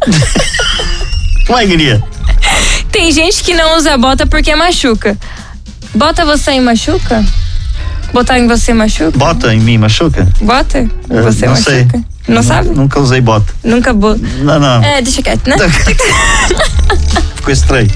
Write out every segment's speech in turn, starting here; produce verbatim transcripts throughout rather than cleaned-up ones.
Vai, guria. Tem gente que não usa bota porque machuca. Bota você em machuca? Botar em você machuca? Bota em mim, machuca? Bota? Eu Você não machuca? sei. Não, Não- sabe? Nunca usei bota. Nunca bo... Não, não. É, deixa quieto, né? Ficou estranho.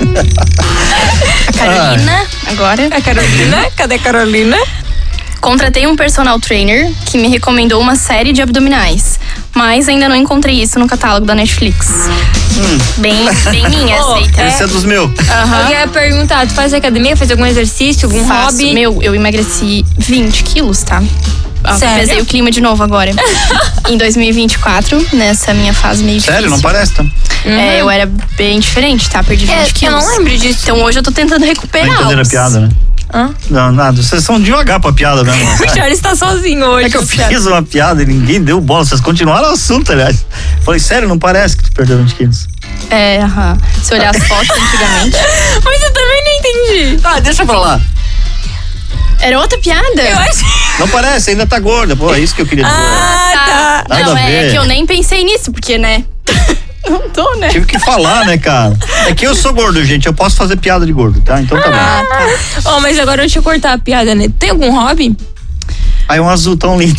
A Carolina, agora. A Carolina? Cadê a Carolina? Contratei um personal trainer que me recomendou uma série de abdominais, mas ainda não encontrei isso no catálogo da Netflix. Hum. Bem, bem minha, Oh, aceita. Esse é dos meus. Aham. Alguém ia perguntar, tu faz academia, faz algum exercício, algum Faço. hobby? Meu, eu emagreci vinte quilos, tá? Ah, Sério? pesei o clima de novo agora. Em dois mil e vinte e quatro, nessa minha fase meio Sério, não difícil. parece, tá? É, eu era bem diferente, tá? Perdi vinte É, eu quilos. não lembro disso. Então hoje eu tô tentando recuperar. Brincadeira, piada, né? Hã? Não, nada. Vocês são devagar pra piada mesmo. O Charles tá sozinho hoje. É que eu fiz uma piada e ninguém deu bola. Vocês continuaram o assunto, aliás. Falei, sério, não parece que tu perdeu vinte quilos. É, aham. Se olhar as fotos antigamente. Mas eu também não entendi. Ah, deixa pra lá. Era outra piada? Eu acho... Não parece, ainda tá gorda. Pô, é isso que eu queria dizer. Ah, tá. Nada Não, a é, ver. é que eu nem pensei nisso, porque, né? Não tô, né? Tive que falar, né, cara? É que eu sou gordo, gente. Eu posso fazer piada de gordo, tá? Então tá bom. Ah, tá. Oh, mas agora deixa eu cortar a piada, né? Tem algum hobby? Aí um azul tão lindo.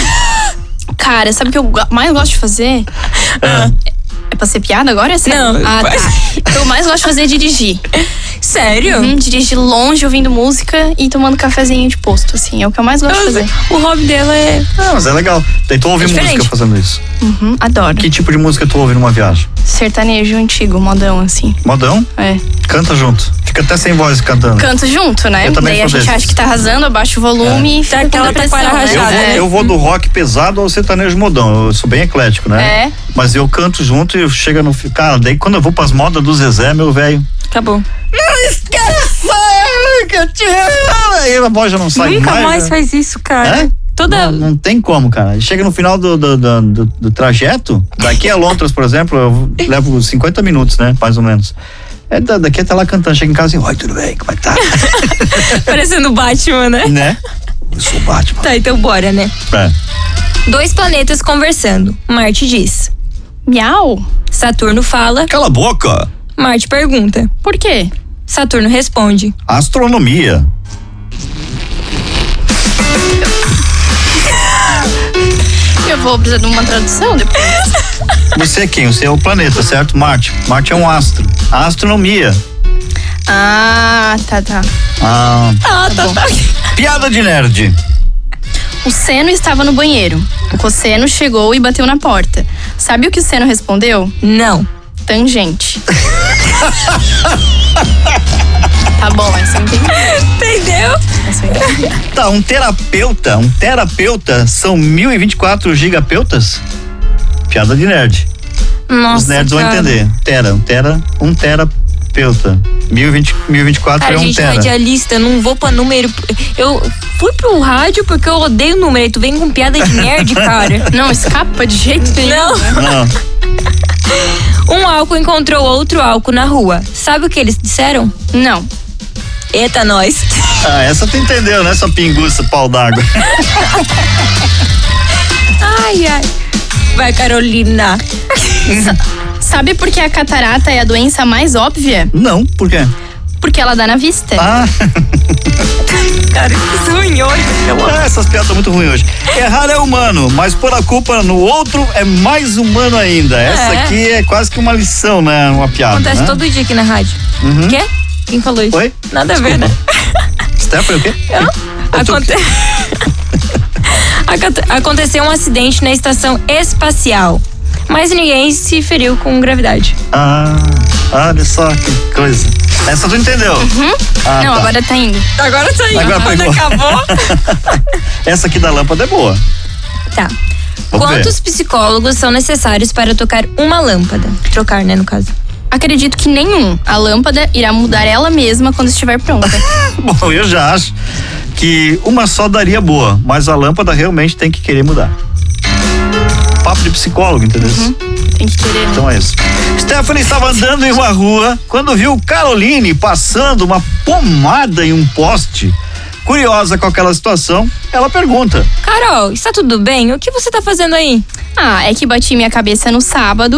Cara, sabe o que eu go- mais gosto de fazer? Ah. É pra ser piada agora? É sério? Não, Ah, faz. tá. O que eu mais gosto de fazer é dirigir. Sério? Hum, dirigir longe, ouvindo música e tomando cafezinho de posto, assim. É o que eu mais gosto de Nossa, fazer. o hobby dela é... Ah, mas é legal. Daí tu ouve É música diferente. fazendo isso. Uhum, adoro. Que tipo de música tu ouve numa viagem? Sertanejo antigo, modão, assim. Modão? É. Canta junto. Fica até sem voz cantando. Canto junto, né? Eu também Daí a sou gente desses. acha que tá arrasando, abaixa o volume e fica Tá com aquela depressão, taquara né? Eu rajada, vou, É. eu vou do rock pesado ao sertanejo modão. Eu sou bem eclético, né? É. Mas eu canto junto e chega no. Cara, daí quando eu vou pras modas do Zezé, meu velho. Acabou. Não esqueça que eu te amo. Aí a voz já não sai Nunca mais. mais né? faz isso, cara. É? Toda... Não, não tem como, cara. Chega no final do, do, do, do, do trajeto, daqui a Londres, por exemplo, eu levo cinquenta minutos, né? Mais ou menos. É da- daqui até lá cantando. Chega em casa e, oi, tudo bem? Como é que tá? Parecendo Batman, né? Né? Eu sou o Batman. Tá, então bora, né? É. Dois planetas conversando. Marte diz. Miau? Saturno fala. Cala a boca. Marte pergunta. Por quê? Saturno responde. Astronomia. Eu vou precisar de uma tradução depois. Você é quem? Você é o planeta, certo? Marte. Marte é um astro. A astronomia. Ah, tá, tá. Ah. Ah, tá, tá. Piada de nerd. O Seno estava no banheiro. O Cosseno chegou e bateu na porta. Sabe o que o Seno respondeu? Não. Tangente. Tá bom, essa eu entendi. Entendeu? Essa eu entendi. Tá, um terapeuta, um terapeuta são mil e vinte e quatro gigapeutas? Piada de nerd. Nossa, Os nerds cara. vão entender. Tera, um tera, um terapeuta. mil e vinte, mil e vinte e quatro Cara, é um gente, tera. radialista, não vou pra número. Eu fui pro rádio porque eu odeio número. Aí tu vem com piada de nerd, cara. Não escapa de jeito nenhum. Não. Não. Um álcool encontrou outro álcool na rua. Sabe o que eles disseram? Não. Eita, nós. Ah, essa tu entendeu, né, sua pinguça, pau d'água? Ai, ai. Vai, Carolina. Sabe por que a catarata é a doença mais óbvia? Não, por quê? Porque ela dá na vista. Ah, Cara, que ruim hoje. ah, essas piadas estão muito ruins hoje. Errar é humano, mas pôr a culpa no outro é mais humano ainda. Essa É. aqui é quase que uma lição, né? Uma piada. Acontece né? todo dia aqui na rádio. Uhum. Quê? Quem falou isso? Oi? Nada a ver, né? Stephanie, o quê? Eu tô- Aconte... Aconte- Aconteceu um acidente na estação espacial, mas ninguém se feriu com gravidade. Ah, olha só que coisa. Essa tu entendeu? Ah, Não, tá. agora tá indo. Agora tá aí. Agora Quando pegou. acabou. Essa aqui da lâmpada é boa. Tá. Vamos Quantos psicólogos são necessários para tocar uma lâmpada? Trocar, né, no caso. Acredito que nenhum. A lâmpada irá mudar ela mesma quando estiver pronta. Bom, eu já acho que uma só daria boa, mas a lâmpada realmente tem que querer mudar. Papo de psicólogo, entendeu? Tem que querer, né? Então é isso. Stephanie estava andando em uma rua quando viu Caroline passando uma pomada em um poste. Curiosa com aquela situação, ela pergunta: Carol, está tudo bem? O que você tá fazendo aí? Ah, é que bati minha cabeça no sábado